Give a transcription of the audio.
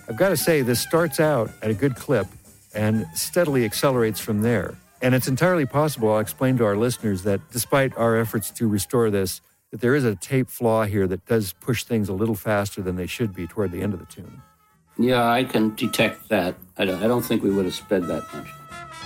I've got to say, this starts out at a good clip and steadily accelerates from there. And it's entirely possible, I'll explain to our listeners, that despite our efforts to restore this, that there is a tape flaw here that does push things a little faster than they should be toward the end of the tune. Yeah, I can detect that. I don't think we would have sped that much.